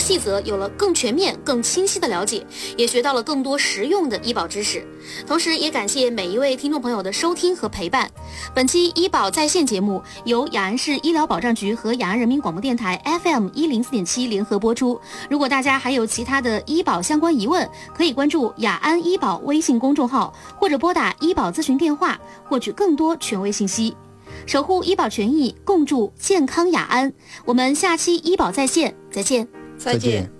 细则有了更全面、更清晰的了解，也学到了更多实用的医保知识。同时也感谢每一位听众朋友的收听和陪伴。本期医保在线节目由雅安市医疗保障局和雅安人民广播电台 FM104.7 联合播出。如果大家还有其他的医保相关疑问，可以关注雅安医保微信公众号，或者拨打医保咨询电话获取更多权威信息。守护医保权益，共筑健康雅安。我们下期医保在线再见。 再见。